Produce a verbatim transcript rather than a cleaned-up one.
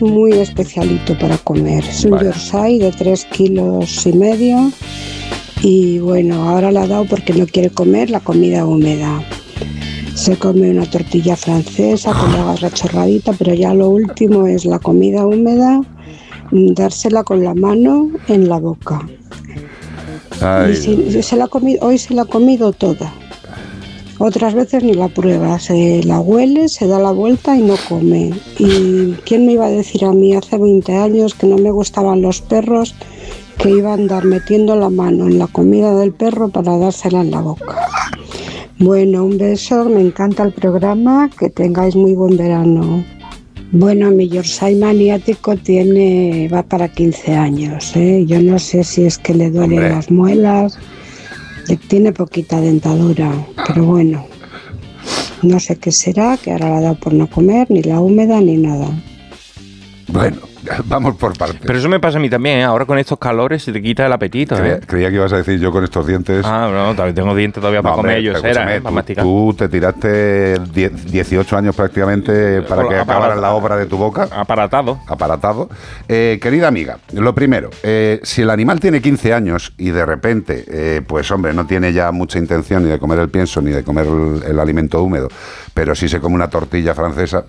muy especialito para comer. Es un Vale. Yorkshire de tres kilos y medio. Y bueno, ahora la ha dado porque no quiere comer la comida húmeda. Se come una tortilla francesa con la garra chorradita, pero ya lo último es la comida húmeda, dársela con la mano en la boca. Ay, Y si, se la ha comido, hoy se la ha comido toda. Otras veces ni la prueba, se la huele, se da la vuelta y no come. ¿Y quién me iba a decir a mí hace veinte años que no me gustaban los perros, que iba a andar metiendo la mano en la comida del perro para dársela en la boca? Bueno, un beso, me encanta el programa, que tengáis muy buen verano. Bueno, mi Yorkshire maniático tiene, va para quince años, ¿eh? Yo no sé si es que le duelen Hombre. las muelas, le- tiene poquita dentadura, pero bueno, no sé qué será, que ahora la ha dado por no comer, ni la húmeda ni nada. bueno, vamos por partes. Pero eso me pasa a mí también, ¿eh? Ahora con estos calores se te quita el apetito, Creía, ¿eh? creía que ibas a decir yo con estos dientes. Ah, no, también tengo dientes todavía No, para hombre, comer ellos, pero era, escúchame, ¿eh? Para tú, masticar. tú te tiraste diez, dieciocho años prácticamente para que Apara- acabara la obra de tu boca. Aparatado. Aparatado. Eh, querida amiga, lo primero, eh, si el animal tiene quince años y de repente, eh, pues hombre, no tiene ya mucha intención ni de comer el pienso ni de comer el, el alimento húmedo, pero sí se come una tortilla francesa,